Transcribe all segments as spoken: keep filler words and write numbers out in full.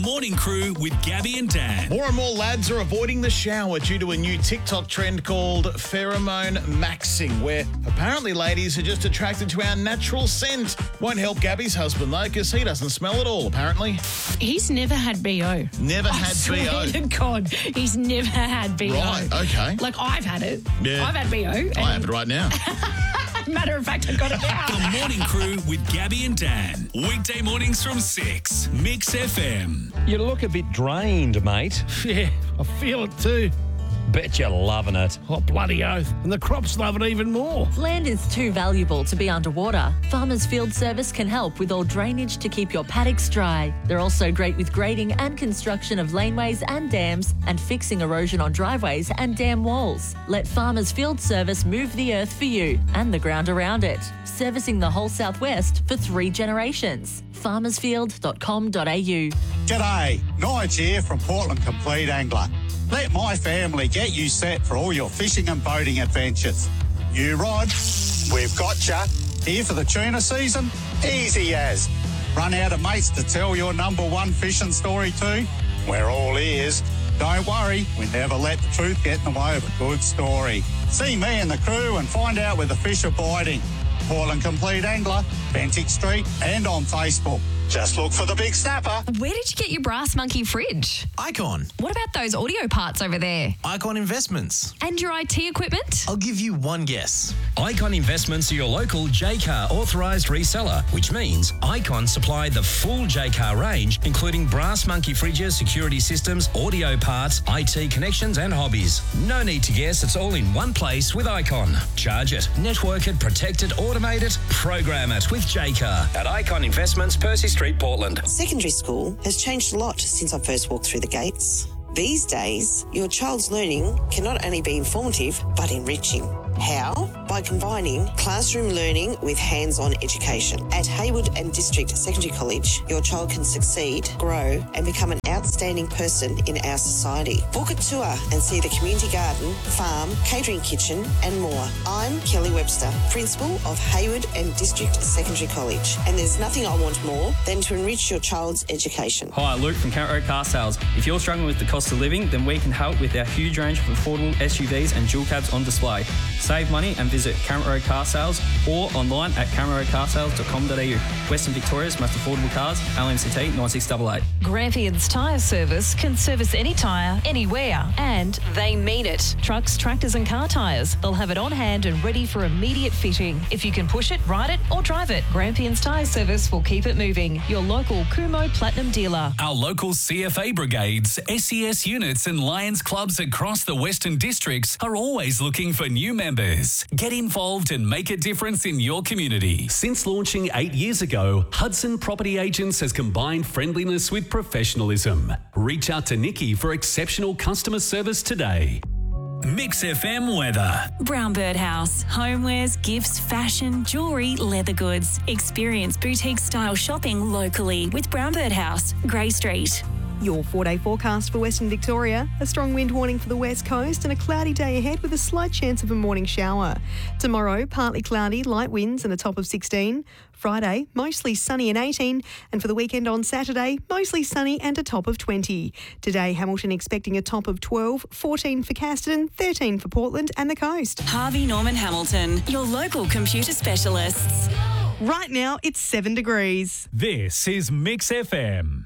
Morning Crew with Gabby and Dan. More and more lads are avoiding the shower due to a new TikTok trend called pheromone maxing, where apparently ladies are just attracted to our natural scent. Won't help Gabby's husband, though, because he doesn't smell at all, apparently. He's never had B O. Never I had swear B O. to God, he's never had B O. Right, okay. Like, I've had it. Yeah. I've had B O. and- I have it right now. Matter of fact, I got it now. The Morning Crew with Gabby and Dan. Weekday mornings from six. Mix F M. You look a bit drained, mate. Yeah, I feel it too. Bet you're loving it. Oh, bloody oath. And the crops love it even more. Land is too valuable to be underwater. Farmers Field Service can help with all drainage to keep your paddocks dry. They're also great with grading and construction of laneways and dams and fixing erosion on driveways and dam walls. Let Farmers Field Service move the earth for you and the ground around it. Servicing the whole southwest for three generations. farmers field dot com dot a u. G'day, Nige here from Portland Complete Angler. Let my family get you set for all your fishing and boating adventures. New rod, we've got ya. Here for the tuna season? Easy as. Run out of mates to tell your number one fishing story to? We're all ears. Don't worry, we never let the truth get in the way of a good story. See me and the crew and find out where the fish are biting. Portland Complete Angler, Bentinck Street and on Facebook. Just look for the big snapper. Where did you get your Brass Monkey fridge? Icon. What about those audio parts over there? Icon Investments. And your I T equipment? I'll give you one guess. Icon Investments are your local J-Car authorised reseller, which means Icon supply the full J-Car range, including Brass Monkey fridges, security systems, audio parts, I T connections and hobbies. No need to guess, it's all in one place with Icon. Charge it, network it, protect it, automate it, program it with J-Car at Icon Investments, Percy Street, Portland. Secondary school has changed a lot since I first walked through the gates. These days, your child's learning can not only be informative, but enriching. How? By combining classroom learning with hands-on education. At Hayward and District Secondary College, your child can succeed, grow, and become an outstanding person in our society. Book a tour and see the community garden, farm, catering kitchen, and more. I'm Kelly Webster, Principal of Hayward and District Secondary College, and there's nothing I want more than to enrich your child's education. Hi, Luke from Count Road Car Sales. If you're struggling with the cost of living, then we can help with our huge range of affordable S U Vs and dual cabs on display. Save money and visit Current Road Car Sales or online at current road car sales dot com dot a u. Western Victoria's most affordable cars, L M C T nine six eight eight. Grampians Tyre Service can service any tyre, anywhere, and they mean it. Trucks, tractors and car tyres. They'll have it on hand and ready for immediate fitting. If you can push it, ride it or drive it, Grampians Tyre Service will keep it moving. Your local Kumo Platinum dealer. Our local C F A brigades, S E S units and Lions clubs across the Western Districts are always looking for new members. Get involved and make a difference in your community. Since launching eight years ago, Hudson Property Agents has combined friendliness with professionalism. Reach out to Nikki for exceptional customer service today. Mix F M weather. Brown Bird House. Homewares, gifts, fashion, jewellery, leather goods. Experience boutique style shopping locally with Brown Bird House, Grey Street. Your four-day forecast for Western Victoria. A strong wind warning for the west coast and a cloudy day ahead with a slight chance of a morning shower. Tomorrow, partly cloudy, light winds and a top of sixteen. Friday, mostly sunny and eighteen. And for the weekend on Saturday, mostly sunny and a top of twenty. Today, Hamilton expecting a top of twelve, fourteen for Casterton, thirteen for Portland and the coast. Harvey Norman Hamilton, your local computer specialists. Right now, it's seven degrees. This is Mix F M.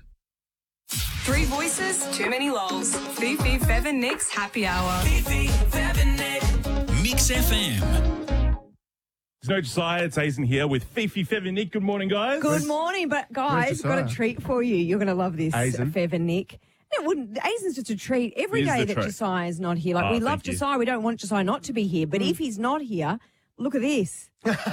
Three voices, too many lols. Fifi, Fev and Nick's happy hour. Fifi, Fev and Nick. Mix F M. There's no Josiah, it's Aizen here with Fifi, Fev and Nick. Good morning, guys. Good morning, but guys, I've got a treat for you. You're going to love this, Aizen. Fev and Nick. It wouldn't. Aizen's just a treat every It is day the that treat. Josiah's not here. Like Oh, we thank love you. Josiah, we don't want Josiah not to be here. But if he's not here, look at this.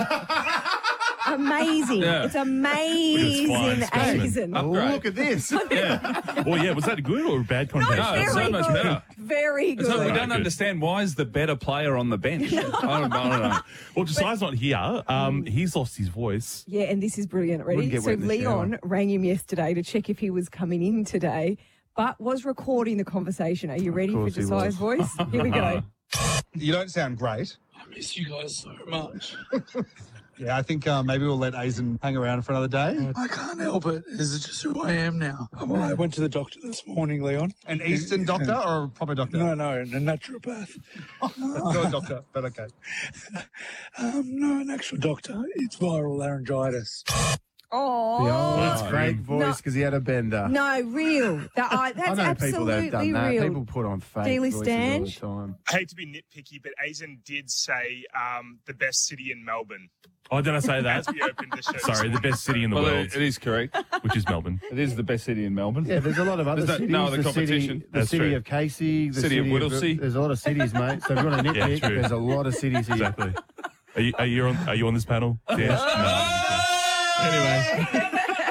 Amazing. Yeah. It's amazing, Look at his Aizen. Oh, look at this. yeah. Well, yeah, was that a good or a bad conversation? No, it's so much good. better. Very good. So we Right, don't good. understand why is the better player on the bench. I, don't, I don't know. Well, Josiah's not here. Um, he's lost his voice. Yeah, and this is brilliant. Wouldn't Ready? get So wet in the Leon shower. rang him yesterday to check if he was coming in today, but was recording the conversation. Are you ready for course he Josiah's was. voice? Here we go. You don't sound great. I miss you guys so much. Yeah, I think uh, maybe we'll let Aizen hang around for another day. I can't help it. This is just who I am now. Well, I went to the doctor this morning, Leon. An Eastern doctor or a proper doctor? No, no, a naturopath. Not a doctor, but okay. Um, no, an actual doctor. It's viral laryngitis. Oh, That's fake voice because he had a bender. No, real. That, I, that's I know people that absolutely have done that. real. People put on fake Daily voices Stange? all the time. I hate to be nitpicky, but Aizen did say um, the best city in Melbourne. Oh, did I say that? As we opened the show. Sorry, the best city in the Well, world. it is correct. Which is Melbourne. It is the best city in Melbourne. Yeah, there's a lot of other There's cities. no other the competition. City, the That's city true. of Casey. The City of Whittlesea. There's a lot of cities, mate. So if you want to Yeah, nitpick, true. there's a lot of cities here. Exactly. Are you, are you on? Are you on this panel? Yes. No. Anyway.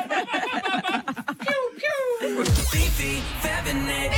Fifi, Fev and Nick.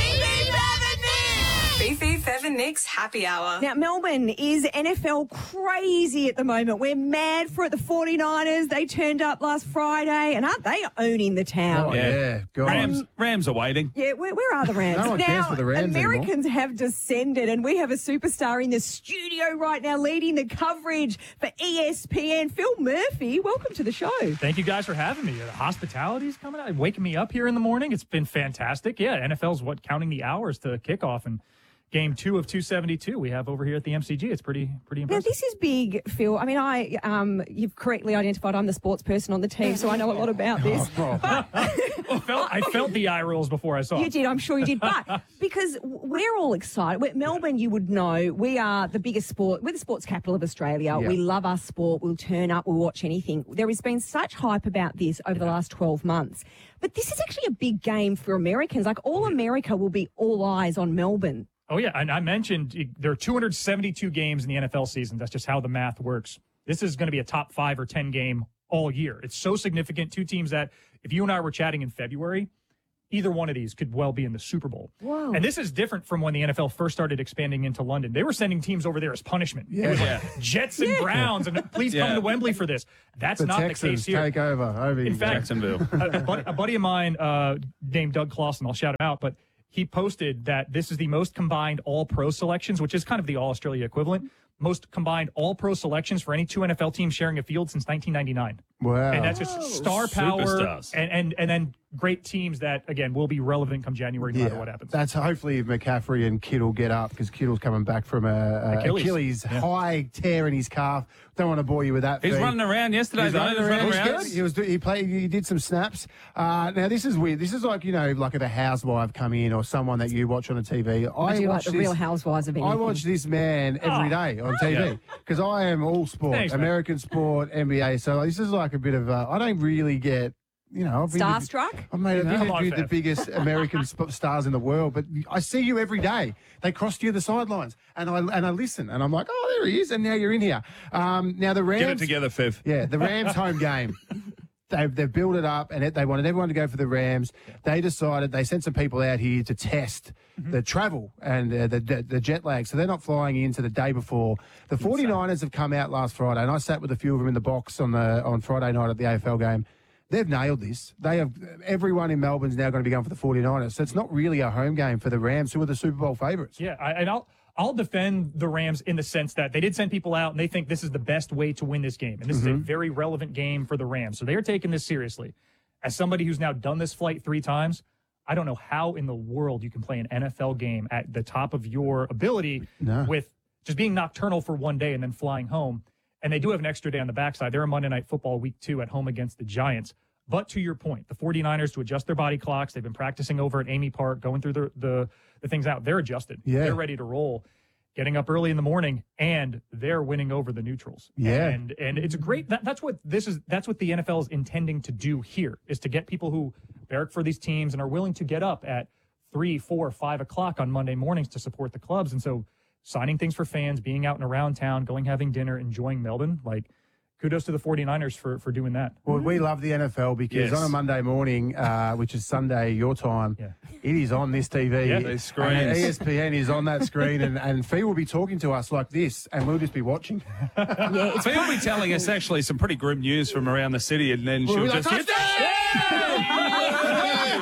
Fifi, Fev and Nick's happy hour. Now, Melbourne is N F L crazy at the moment. We're mad for it. The forty-niners, they turned up last Friday, and aren't they owning the town? Oh, yeah. God. Rams, Rams are waiting. Yeah, where, where are the Rams? No one now, cares for the Rams Americans have descended, and we have a superstar in the studio right now leading the coverage for E S P N. Phil Murphy, welcome to the show. Thank you guys for having me. The hospitality's coming out, waking me up here in the morning. It's been fantastic. Yeah, N F L's what counting the hours to kickoff and game two of two seventy-two we have over here at the M C G. It's pretty pretty Now, impressive. this is big, Phil. I mean, I um, you've correctly identified I'm the sports person on the team, so I know a lot about this. I, felt, I felt the eye rolls before I saw You it. did, I'm sure you did. But because we're all excited, we're, Melbourne, you would know, we are the biggest sport, we're the sports capital of Australia. Yeah. We love our sport. We'll turn up, we'll watch anything. There has been such hype about this over the last twelve months. But this is actually a big game for Americans. Like, all America will be all eyes on Melbourne. Oh, yeah, and I mentioned eh, there are two hundred seventy-two games in the N F L season. That's just how the math works. This is going to be a top five or ten game all year. It's so significant. Two teams that, if you and I were chatting in February, either one of these could well be in the Super Bowl. Whoa. And this is different from when the N F L first started expanding into London. They were sending teams over there as punishment. It was Yeah. like Jets and Yeah. Browns, and please come Yeah. to Wembley for this. That's The not Texans the case here. take over. over In you fact, Jacksonville. a, a buddy, a buddy of mine uh, named Doug Clausen, I'll shout him out, but he posted that this is the most combined all-pro selections, which is kind of the all-Australia equivalent, most combined all-pro selections for any two N F L teams sharing a field since nineteen ninety-nine. Wow. And that's just star power Superstars. and, and, and then great teams that, again, will be relevant come January no matter what happens. That's hopefully if McCaffrey and Kittle get up because Kittle's coming back from a, a Achilles. Achilles, Yeah. high tear in his calf. Don't want to bore you with that. He's feed. running around yesterday, He's though. running He was around. running He was around. good. He was. He played. He did some snaps. Uh, now this is weird. This is like, you know, like if a housewife come in or someone that you watch on a T V. I, do like watch the this, Real Housewives of I anything. watch this man every day on T V because I am all sport, Thanks, man. American sport, N B A. So this is like a bit of. Uh, I don't really get. You know, I've interviewed- Starstruck? I've made I've Come on, interviewed the Fev. biggest American sp- stars in the world, but I see you every day. They crossed you the sidelines, and I and I listen, and I'm like, oh, there he is, and now you're in here. Um, now the Rams, Get it together, Fev. yeah, the Rams home game. They've, they've built it up, and it, they wanted everyone to go for the Rams. They decided they sent some people out here to test the travel and uh, the, the the jet lag, so they're not flying in to the day before. The forty-niners have come out last Friday, and I sat with a few of them in the box on the on Friday night at the A F L game. They've nailed this. They have everyone in Melbourne's now going to be going for the forty-niners. So it's not really a home game for the Rams, who are the Super Bowl favourites. Yeah, I, and I'll I'll defend the Rams in the sense that they did send people out and they think this is the best way to win this game. And this is a very relevant game for the Rams. So they are taking this seriously. As somebody who's now done this flight three times, I don't know how in the world you can play an N F L game at the top of your ability No. with just being nocturnal for one day and then flying home. And they do have an extra day on the backside. They're a Monday Night Football week two at home against the Giants. But to your point, the forty-niners, to adjust their body clocks, they've been practicing over at Amy Park, going through the, the, the things out. They're adjusted. Yeah. They're ready to roll, getting up early in the morning, and they're winning over the neutrals. Yeah. And and it's a great, that, that's what this is, that's what the N F L is intending to do here, is to get people who barrack for these teams and are willing to get up at three, four, five o'clock on Monday mornings to support the clubs. And so signing things for fans, being out and around town, going, having dinner, enjoying Melbourne, like, kudos to the forty-niners for, for doing that. Well, we love the N F L because Yes. on a Monday morning, uh, which is Sunday your time, it is on this T V. Yeah, these screens. And E S P N is on that screen, and, and Fee will be talking to us like this, and we'll just be watching. Yeah, it's So he'll be telling us actually some pretty grim news from around the city, and then We'll she'll be like, just. "Touchdown!"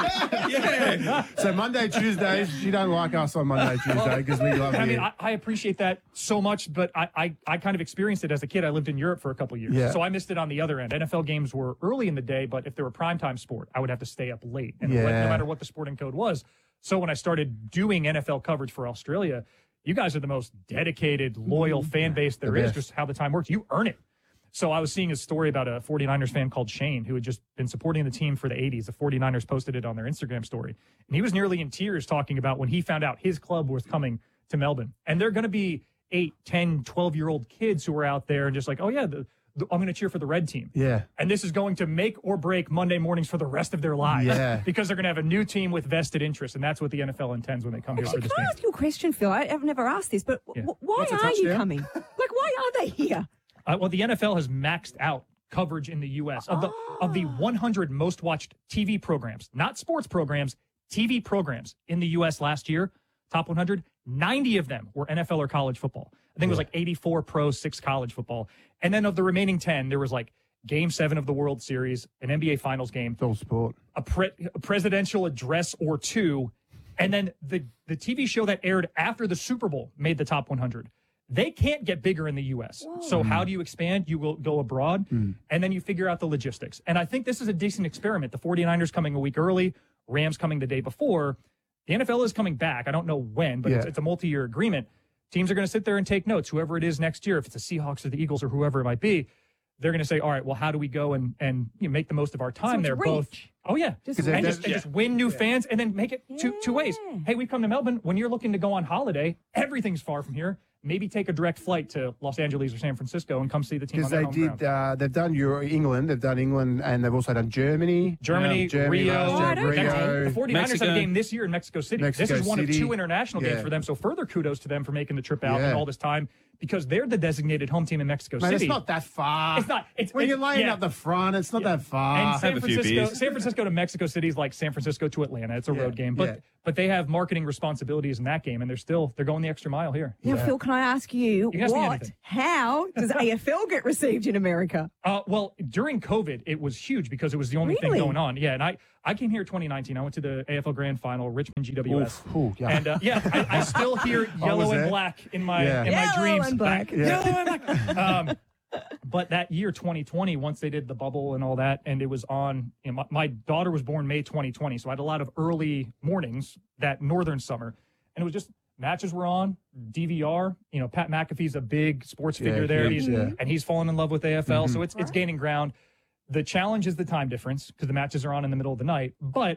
yeah. So Monday, Tuesdays, you don't like us on Monday, Tuesday because we love you. I mean, I, I appreciate that so much, but I, I, I kind of experienced it as a kid. I lived in Europe for a couple years, Yeah. so I missed it on the other end. N F L games were early in the day, but if they were primetime sport, I would have to stay up late, and Yeah. no matter what the sporting code was. So when I started doing N F L coverage for Australia, you guys are the most dedicated, loyal fan base there The is, best. just how the time works. You earn it. So I was seeing a story about a 49ers fan called Shane who had just been supporting the team for the eighties. The 49ers posted it on their Instagram story. And he was nearly in tears talking about when he found out his club was coming to Melbourne. And they're going to be eight, ten, twelve-year-old kids who are out there and just like, oh, yeah, the, the, I'm going to cheer for the red team. Yeah. And this is going to make or break Monday mornings for the rest of their lives. Yeah. Because they're going to have a new team with vested interest. And that's what the N F L intends when they come here for Actually, this can I game. ask you a question, Phil? I, I've never asked this, but Yeah. w- why What's a are you touchdown? coming? Like, why are they here? Uh, well, the N F L has maxed out coverage in the U S of the of the one hundred most watched T V programs, not sports programs, T V programs in the U S last year. Top one hundred, ninety of them were N F L or college football. I think it was like eighty-four pro, six college football, and then of the remaining ten, there was like Game Seven of the World Series, an N B A Finals game, all sport, a, pre- a presidential address or two, and then the the T V show that aired after the Super Bowl made the top one hundred. They can't get bigger in the U S. So how do you expand? You will go abroad, Mm. and then you figure out the logistics. And I think this is a decent experiment. The 49ers coming a week early, Rams coming the day before. The N F L is coming back. I don't know when, but it's, Yeah. it's a multi-year agreement. Teams are going to sit there and take notes, whoever it is next year, if it's the Seahawks or the Eagles or whoever it might be. They're going to say, all right, well, how do we go and, and you know, make the most of our time it's there? Both. reach. Oh, yeah. Just and, reach. just, and just win new fans and then make it two, two ways. Hey, we've come to Melbourne. When you're looking to go on holiday, everything's far from here. Maybe take a direct flight to Los Angeles or San Francisco and come see the team Because on their they home did, ground. uh, they've done Euro, England, they've done England, and they've also done Germany. Germany, Yeah, Germany Rio, last year, Next- Rio. the 49ers Mexico. have a game this year in Mexico City. Mexico this is one City. of two international games Yeah. for them, so further kudos to them for making the trip out Yeah. and all this time because they're the designated home team in Mexico Mate, City. it's not that far. It's not. It's when it's, you're laying yeah. up the front, it's not that far. And San Francisco, San Francisco to Mexico City is like San Francisco to Atlanta. It's a Yeah, road game, but yeah. but they have marketing responsibilities in that game, and they're still they're going the extra mile here. Now, Phil, can I ask you, You can ask me what, anything. how does A F L get received in America? Uh, well, during COVID, it was huge because it was the only Really? thing going on. Yeah, and I, I came here twenty nineteen. I went to the A F L Grand Final, Richmond G W S, Oof, ooh, yeah. and uh, yeah, I, I still hear I yellow was and there. black in my Yeah. in my Yellow dreams. and black. Back. Yeah. Yellow and black. Um, but that year, twenty twenty, once they did the bubble and all that, and it was on. You know, my, my daughter was born May twenty twenty, so I had a lot of early mornings that northern summer, and it was just. Matches were on, D V R. You know, Pat McAfee's a big sports Yeah, figure there, huge, he's, yeah. and he's fallen in love with A F L. Mhm. So it's it's gaining ground. The challenge is the time difference because the matches are on in the middle of the night. But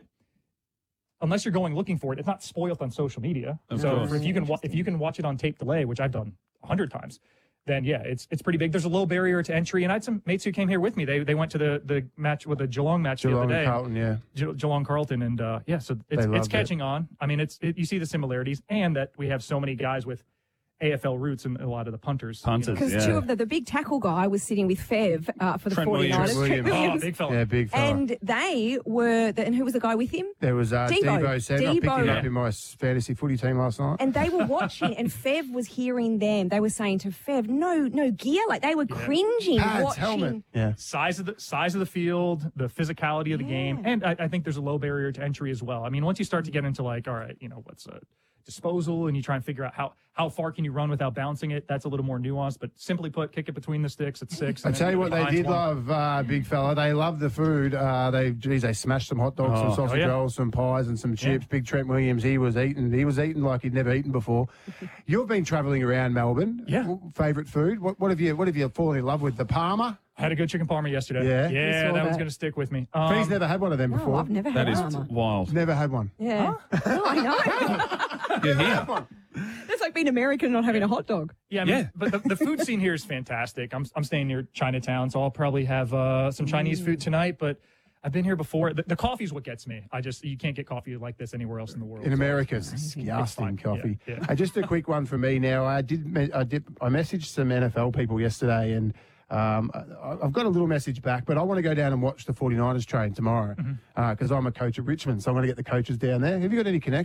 unless you're going looking for it, it's not spoiled on social media. Of so course. if you can wa- if you can watch it on tape delay, which I've done a hundred times, then yeah, it's it's pretty big. There's a low barrier to entry, and I had some mates who came here with me. They they went to the the match with the Geelong match the Geelong other day. Carlton, yeah. Ge- Geelong Carlton, and uh, yeah, so it's They it's loved it. catching on. I mean, it's it, you see the similarities, and that we have so many guys with A F L roots and a lot of the punters. Punters, Because two of the, the big tackle guy was sitting with Fev uh, for the Trent 49ers. Williams. Trent Williams. Oh, Williams. big fella. Yeah, big fella. And they were, the, and who was the guy with him? there was uh, Debo. Debo said, I picked him Debo. up in my fantasy footy team last night. And they were watching, and Fev was hearing them. They were saying to Fev, "No, no gear." Like they were cringing Pads, watching. helmet. Yeah. Size of the size of the field, the physicality of the game, and I, I think there's a low barrier to entry as well. I mean, once you start to get into like, all right, you know, what's a disposal, and you try and figure out how how far can you run without bouncing it. That's a little more nuanced, but simply put, kick it between the sticks at six. I and tell then you what, they behind did one. love, uh, big fella. They loved the food. Uh, they, geez, they smashed some hot dogs, Oh. some sausage Oh, yeah. rolls, some pies, and some chips. Yeah. Big Trent Williams, he was eating. He was eating like he'd never eaten before. You've been travelling around Melbourne. Yeah. Favorite food? What, what have you? What have you fallen in love with? The Parma. I had a good chicken parma yesterday. Yeah? yeah, saw that, was that. going to stick with me. Please Um, never had one of them No, before. I've never had That is armor. wild. Never had one. Yeah, no, I know. You're here. That's like being American and not having a hot dog. Yeah, I mean, Yeah. but the, the food scene here is fantastic. I'm I'm staying near Chinatown, so I'll probably have uh, some Chinese food tonight. But I've been here before. The, the coffee's what gets me. I just you can't get coffee like this anywhere else in the world. In So- America, it's It's disgusting fine. coffee. Yeah, yeah. Uh, just a quick one for me now. I did, me- I did, I messaged some N F L people yesterday, and um, I, I've got a little message back. But I want to go down and watch the 49ers train tomorrow because Mm-hmm. I'm a coach at Richmond, so I'm going to get the coaches down there. Have you got any connections?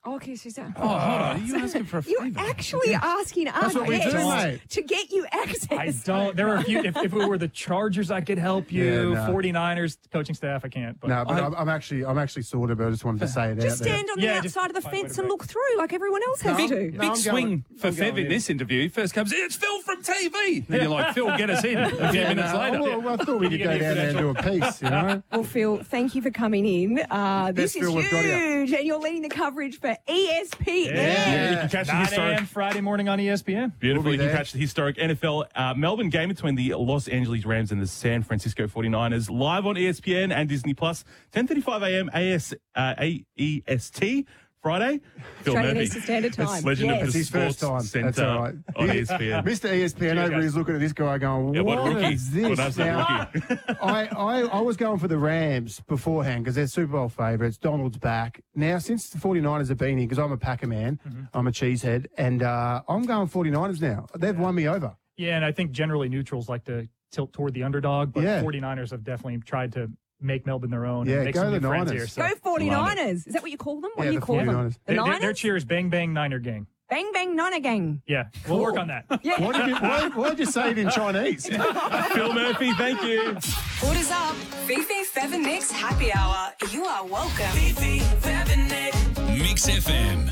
Oh, okay, she's out. Oh, hold on. Are you asking for a You're favour? actually asking us That's what we do, guests mate. to get you access. I don't. There are a few. If, if it were the Chargers, I could help you. Yeah, no. 49ers coaching staff, I can't. But No, but I- I'm, I'm actually I'm actually sorted, but I just wanted to say it Just out there. stand on the Yeah, just outside of the find a way fence to and look through like everyone else has Big, to. big No, I'm swing going- for I'm Fev going in in. this interview. First comes, it's Phil from T V. Then you're like, Phil, get us in a few Yeah, minutes no, later. Well, well, I thought we could You go get down your there and do a piece, you know? Well, Phil, thank you for coming in. Uh, this Best is Phil we've got here. huge, and you're leading the coverage for E S P N. yeah, you can catch the nine historic a.m. Friday morning on E S P N. Beautiful. We'll You be can there. catch the historic N F L uh, Melbourne game between the Los Angeles Rams and the San Francisco forty-niners live on E S P N and Disney Plus, ten thirty-five a.m. A S, uh, A E S T, Friday. Phil Australian Murphy, Eastern Standard Time. legend Yes. of It's the his first Sports time. That's Centre all right. on E S P N. Mister E S P N over guys. he's looking at this guy going, Yeah, what a what rookie. is What an this? absolute Now, rookie. I, I, I was going for the Rams beforehand because they're Super Bowl favourites. Donald's back. Now, since the forty-niners have been here, because I'm a Packer man, Mm-hmm. I'm a cheesehead, and uh, I'm going forty-niners now. They've won me over. Yeah, and I think generally neutrals like to tilt toward the underdog, but Yeah. 49ers have definitely tried to make Melbourne their own Yeah, and make go some the new friends Niners. here. So. Go forty-niners. Is that what you call them? What Yeah, do you the call them? forty-niners. The They- they- Niners? Their cheers, bang, bang, Niner gang. Bang, bang, Niner gang. Yeah, we'll work on that. Yeah. Why did you, why, why did you say it in Chinese? Phil Murphy, thank you. What is up? Fifi, Fev and Nick's happy hour. You are welcome. Fifi, Fev and Nick. Mix F M.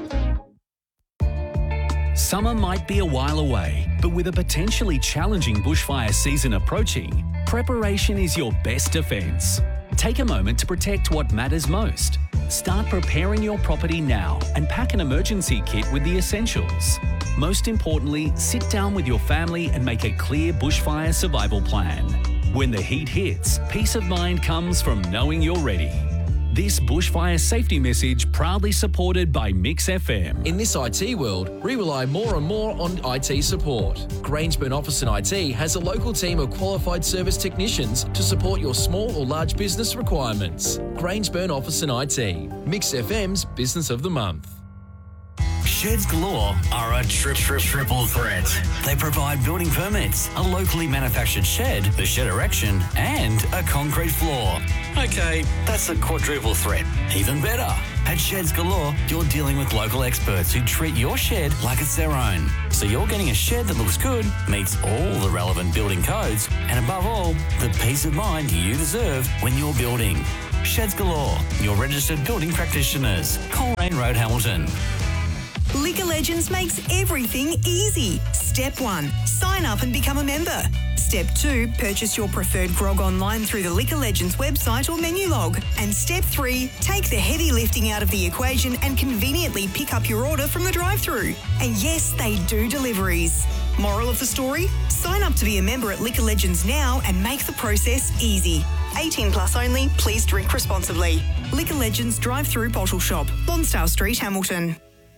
Summer might be a while away, but with a potentially challenging bushfire season approaching, preparation is your best defence. Take a moment to protect what matters most. Start preparing your property now and pack an emergency kit with the essentials. Most importantly, sit down with your family and make a clear bushfire survival plan. When the heat hits, peace of mind comes from knowing you're ready. This bushfire safety message proudly supported by Mix F M. In this I T world, we rely more and more on I T support. Grangeburn Office and I T has a local team of qualified service technicians to support your small or large business requirements. Grangeburn Office and I T, Mix F M's Business of the Month. Sheds Galore are a trip, trip, triple threat. They provide building permits, a locally manufactured shed, the shed erection, and a concrete floor. Okay, that's a quadruple threat. Even better. At Sheds Galore, you're dealing with local experts who treat your shed like it's their own. So you're getting a shed that looks good, meets all the relevant building codes, and above all, the peace of mind you deserve when you're building. Sheds Galore, your registered building practitioners. Coleraine Road, Hamilton. Liquor Legends makes everything easy. Step one, sign up and become a member. Step two, purchase your preferred grog online through the Liquor Legends website or menu log. And step three, take the heavy lifting out of the equation and conveniently pick up your order from the drive-thru. And yes, they do deliveries. Moral of the story? Sign up to be a member at Liquor Legends now and make the process easy. eighteen plus only, please drink responsibly. Liquor Legends drive-thru bottle shop, Lonsdale Street, Hamilton.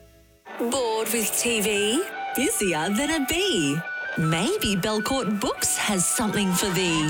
Bored with T V? Busier than a bee? Maybe Belcourt Books has something for thee.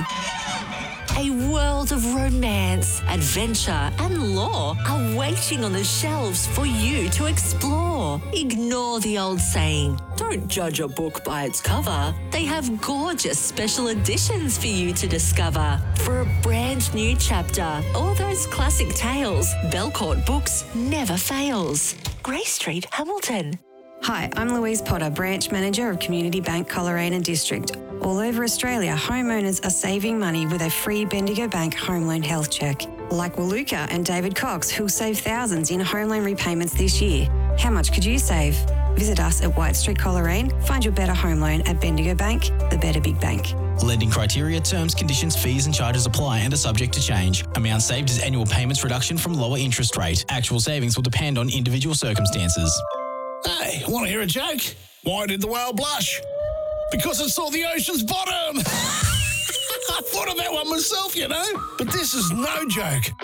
A world of romance, adventure and lore are waiting on the shelves for you to explore. Ignore the old saying, don't judge a book by its cover. They have gorgeous special editions for you to discover. For a brand new chapter, all those classic tales, Belcourt Books never fails. Grey Street, Hamilton. Hi, I'm Louise Potter, Branch Manager of Community Bank Coleraine District. All over Australia, homeowners are saving money with a free Bendigo Bank Home Loan Health Check. Like Waluka and David Cox, who'll save thousands in home loan repayments this year. How much could you save? Visit us at White Street Coleraine. Find your better home loan at Bendigo Bank, the better big bank. Lending criteria, terms, conditions, fees and charges apply and are subject to change. Amount saved is annual payments reduction from lower interest rate. Actual savings will depend on individual circumstances. Hey, want to hear a joke? Why did the whale blush? Because it saw the ocean's bottom. I thought of that one myself, you know. But this is no joke.